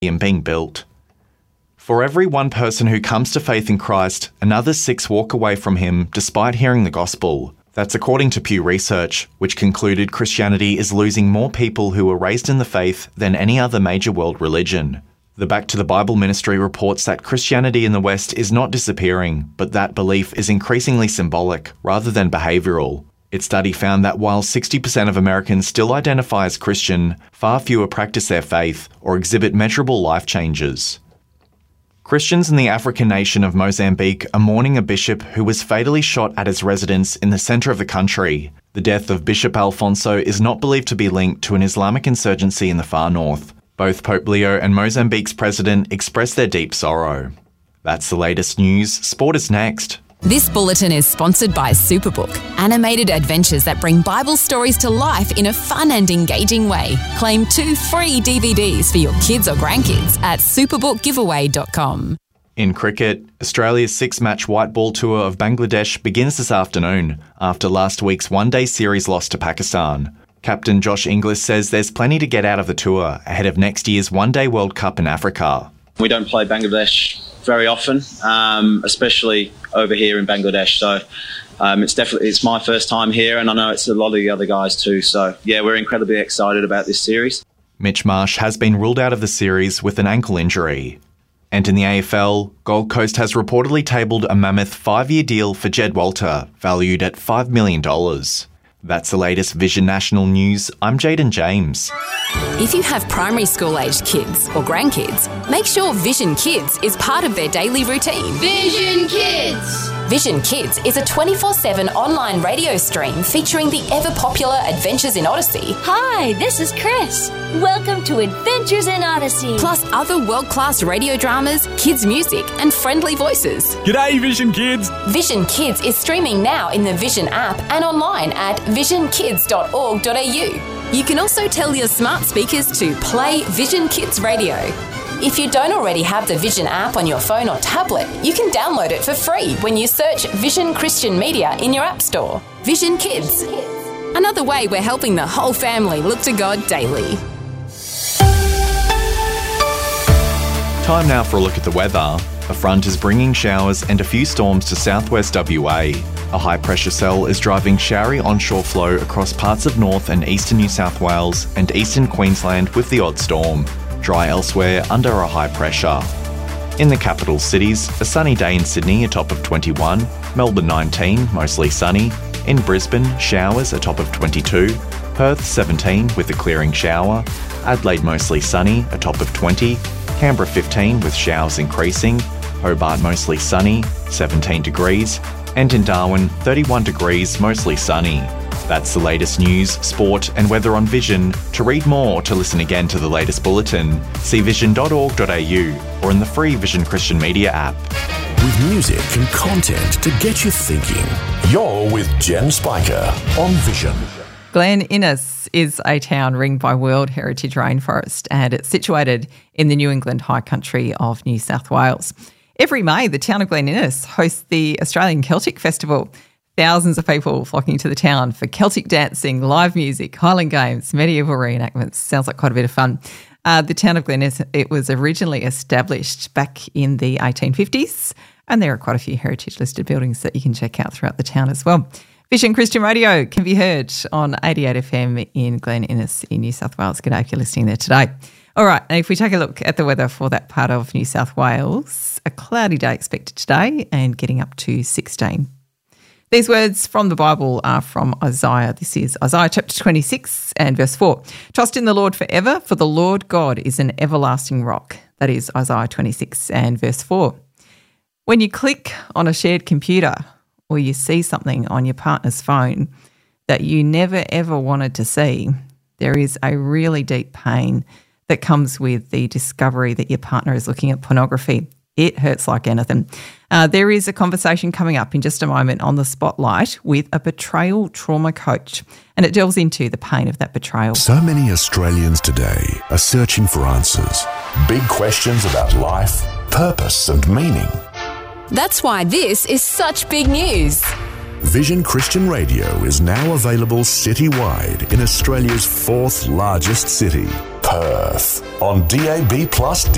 and being built. For every one person who comes to faith in Christ, another 6 walk away from him despite hearing the gospel. That's according to Pew Research, which concluded Christianity is losing more people who were raised in the faith than any other major world religion. The Back to the Bible ministry reports that Christianity in the West is not disappearing, but that belief is increasingly symbolic rather than behavioural. Its study found that while 60% of Americans still identify as Christian, far fewer practice their faith or exhibit measurable life changes. Christians in the African nation of Mozambique are mourning a bishop who was fatally shot at his residence in the centre of the country. The death of Bishop Alfonso is not believed to be linked to an Islamic insurgency in the far north. Both Pope Leo and Mozambique's president expressed their deep sorrow. That's the latest news. Sport is next. This bulletin is sponsored by Superbook, animated adventures that bring Bible stories to life in a fun and engaging way. Claim 2 free DVDs for your kids or grandkids at superbookgiveaway.com. In cricket, Australia's 6-match white ball tour of Bangladesh begins this afternoon after last week's one-day series loss to Pakistan. Captain Josh Inglis says there's plenty to get out of the tour ahead of next year's One-Day World Cup in Africa. We don't play Bangladesh very often, especially over here in Bangladesh. So it's my first time here, and I know it's a lot of the other guys too. So yeah, we're incredibly excited about this series. Mitch Marsh has been ruled out of the series with an ankle injury. And in the AFL, Gold Coast has reportedly tabled a mammoth 5-year deal for Jed Walter, valued at $5 million. That's the latest Vision National news. I'm Jaden James. If you have primary school-aged kids or grandkids, make sure Vision Kids is part of their daily routine. Vision Kids! Vision Kids is a 24/7 online radio stream featuring the ever-popular Adventures in Odyssey. Hi, this is Chris. Welcome to Adventures in Odyssey. Plus other world-class radio dramas, kids' music and friendly voices. G'day, Vision Kids! Vision Kids is streaming now in the Vision app and online at visionkids.org.au. You can also tell your smart speakers to play Vision Kids Radio. If you don't already have the Vision app on your phone or tablet, you can download it for free when you search Vision Christian Media in your app store. Vision Kids. Another way we're helping the whole family look to God daily. Time now for a look at the weather. A front is bringing showers and a few storms to southwest WA. A high-pressure cell is driving showery onshore flow across parts of north and eastern New South Wales and eastern Queensland with the odd storm. Dry elsewhere under a high pressure. In the capital cities, a sunny day in Sydney, a top of 21, Melbourne 19, mostly sunny. In Brisbane, showers, a top of 22, Perth 17 with a clearing shower, Adelaide mostly sunny, a top of 20, Canberra 15 with showers increasing, Hobart mostly sunny, 17 degrees, and in Darwin 31 degrees, mostly sunny. That's the latest news, sport and weather on Vision. To read more or to listen again to the latest bulletin, see vision.org.au or in the free Vision Christian Media app. With music and content to get you thinking. You're with Jen Spiker on Vision. Glen Innes is a town ringed by World Heritage Rainforest, and it's situated in the New England high country of New South Wales. Every May, the town of Glen Innes hosts the Australian Celtic Festival. Thousands of people flocking to the town for Celtic dancing, live music, Highland games, medieval reenactments. Sounds like quite a bit of fun. The town of Glen Innes, it was originally established back in the 1850s, and there are quite a few heritage-listed buildings that you can check out throughout the town as well. Vision Christian Radio can be heard on 88 FM in Glen Innes in New South Wales. G'day if you're listening there today. All right, and if we take a look at the weather for that part of New South Wales, a cloudy day expected today and getting up to 16. These words from the Bible are from Isaiah. This is Isaiah chapter 26 and verse 4. Trust in the Lord forever, for the Lord God is an everlasting rock. That is Isaiah 26 and verse 4. When you click on a shared computer or you see something on your partner's phone that you never ever wanted to see, there is a really deep pain that comes with the discovery that your partner is looking at pornography. It hurts like anything. There is a conversation coming up in just a moment on the Spotlight with a betrayal trauma coach, and it delves into the pain of that betrayal. So many Australians today are searching for answers. Big questions about life, purpose and meaning. That's why this is such big news. Vision Christian Radio is now available citywide in Australia's 4th largest city, Perth, on DAB+